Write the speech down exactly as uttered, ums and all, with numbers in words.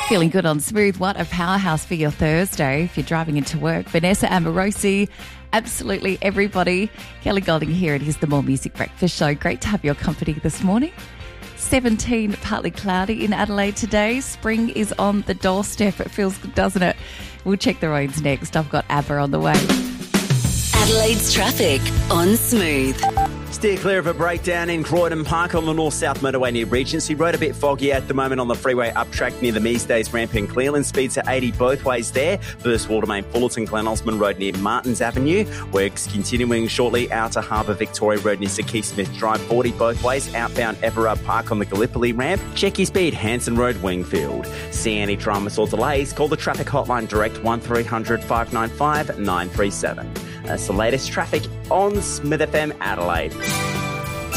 Feeling good on Smooth. What a powerhouse for your Thursday if you're driving into work. Vanessa Amorosi, absolutely everybody. Kelly Golding here. It is the More Music Breakfast Show. Great to have your company this morning. seventeen, partly cloudy in Adelaide today. Spring is on the doorstep. It feels good, doesn't it? We'll check the roads next. I've got ABBA on the way. Adelaide's traffic on Smooth. Steer clear of a breakdown in Croydon Park on the north-south motorway near Regency Road. A bit foggy at the moment on the freeway up track near the Measdays ramp in Cleveland. Speeds at eighty both ways there. First Watermain Fullerton Glen Osmond Road near Martins Avenue. Works continuing shortly Outer Harbour Victoria Road near Sir Keith Smith Drive. forty both ways. Outbound Everard Park on the Gallipoli ramp. Check your speed. Hanson Road Wingfield. See any dramas or delays? Call the traffic hotline direct one three hundred five nine five nine three seven. That's the latest traffic on Smith F M Adelaide.